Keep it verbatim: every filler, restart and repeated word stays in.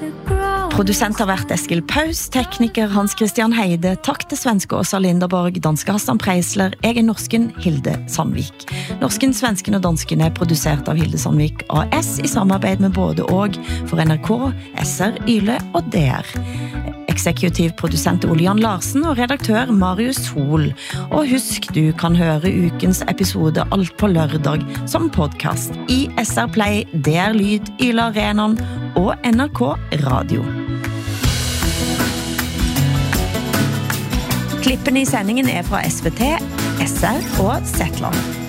Produsent har vært Eskil Paus, tekniker Hans Christian Heide, takk til svenske Åsa Linderborg, danske Hassan Preisler, jeg er norsken Hilde Sandvik. Norsken, svensken og dansken er produsert av Hilde Sandvik A S i samarbeid med både og for N R K, S R, Yle og D R. Eksekutiv produsent Ole Jan Larsen og redaktør Marius Hol. Og husk, du kan høre ukens episode alt på lørdag som podcast i S R Play, D R Lyd, Yle Arenan og N R K Radio. Klippene i sendingen er fra S V T, S R og Zetland.